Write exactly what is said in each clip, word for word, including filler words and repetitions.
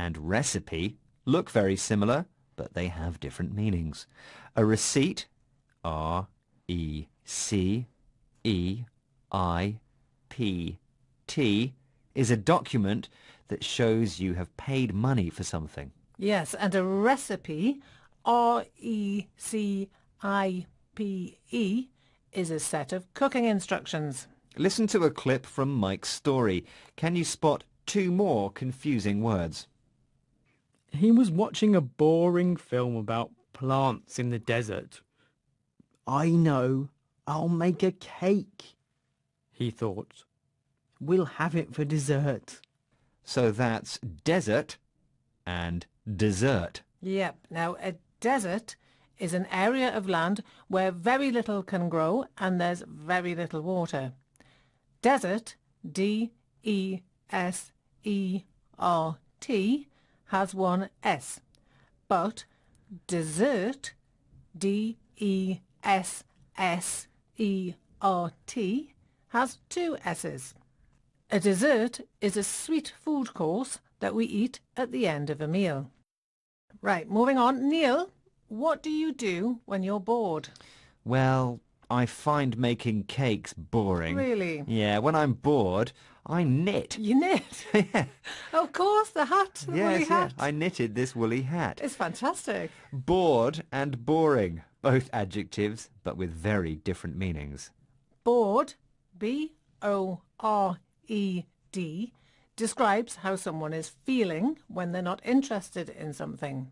and recipe look very similar, but they have different meanings. A receipt, R E C E I P T, is a document that shows you have paid money for something. Yes, and a recipe, R E C I P E, is a set of cooking instructions. Listen to a clip from Mike's story. Can you spot two more confusing words? He was watching a boring film about plants in the desert. I know, I'll make a cake, he thought. We'll have it for dessert. So that's desert and dessert. Yep. Now, a desert is an area of land where very little can grow and there's very little water. Desert, D E S E R T, has one S, but dessert, D E S S E R T, has two S's. A dessert is a sweet food course that we eat at the end of a meal. Right, moving on. Neil, what do you do when you're bored? Well, I find making cakes boring. Really? Yeah, when I'm bored, I knit. You knit? Yeah. Of course, the hat, the Yes, woolly yeah. hat. I knitted this woolly hat. It's fantastic. Bored and boring, both adjectives, but with very different meanings. Bored, B O R E D, describes how someone is feeling when they're not interested in something.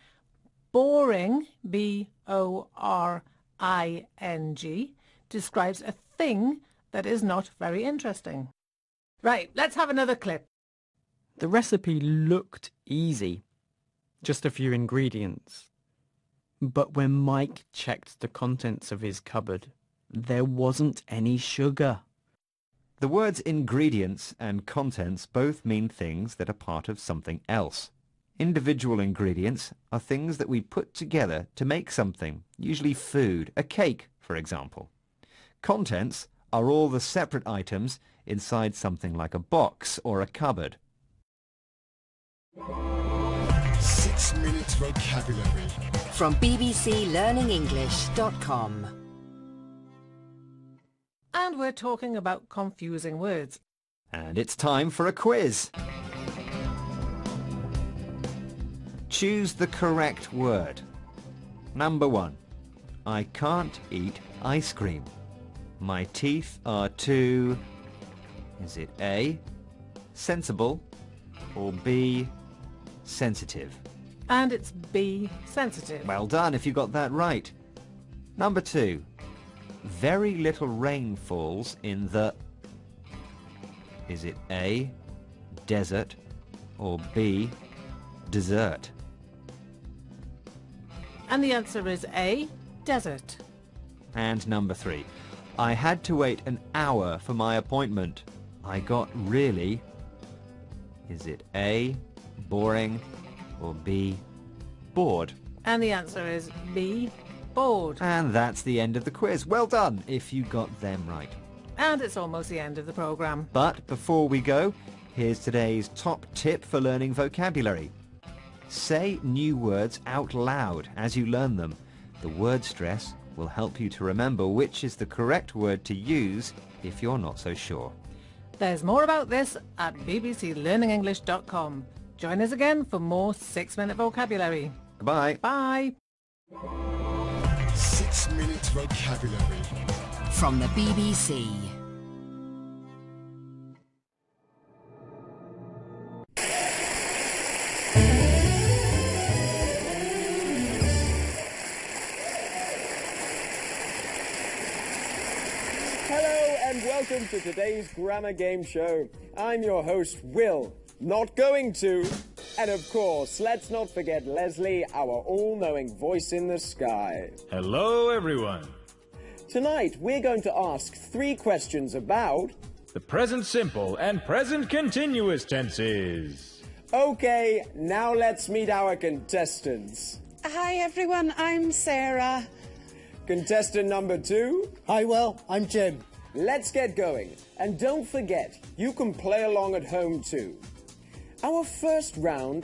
Boring, B O R I N G, describes a thing that is not very interesting. Right, let's have another clip. The recipe looked easy, just a few ingredients. But when Mike checked the contents of his cupboard, there wasn't any sugar. The words ingredients and contents both mean things that are part of something else. Individual ingredients are things that we put together to make something, usually food, a cake, for example. Contents are all the separate items inside something like a box or a cupboard. Six minutes vocabulary. From b b c learning english dot com. And we're talking about confusing words. And it's time for a quiz. Choose the correct word. Number one. I can't eat ice cream. My teeth are too... Is it A, sensible, or B, sensitive? And it's B, sensitive. Well done if you got that right. Number two. Very little rain falls in the... Is it A, desert, or B, dessert? And the answer is A, desert. And number three. I had to wait an hour for my appointment. I got really... Is it A, boring, or B, bored? And the answer is B, bored. And that's the end of the quiz. Well done if you got them right. And it's almost the end of the programme. But before we go, here's today's top tip for learning vocabulary. Say new words out loud as you learn them. The word stress will help you to remember which is the correct word to use if you're not so sure. There's more about this at b b c learning english dot com. Join us again for more six-minute vocabulary. Goodbye. Bye. Six minutes vocabulary. From the B B C. Hello and welcome to today's Grammar Game Show. I'm your host, Will. Not going to. And of course, let's not forget Leslie, our all-knowing voice in the sky. Hello, everyone. Tonight, we're going to ask three questions about... The present simple and present continuous tenses. Okay, now let's meet our contestants. Hi everyone, I'm Sarah. Contestant number two. Hi, Will. I'm Jim. Let's get going. And don't forget, you can play along at home too. Our first round